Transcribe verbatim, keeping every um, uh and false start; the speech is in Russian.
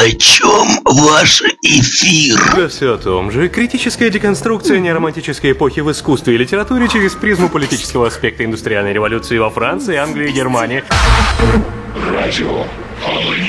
О чем ваш эфир? Да все о том же. Критическая деконструкция неоромантической эпохи в искусстве и литературе через призму политического аспекта индустриальной революции во Франции, Англии и Германии. Радио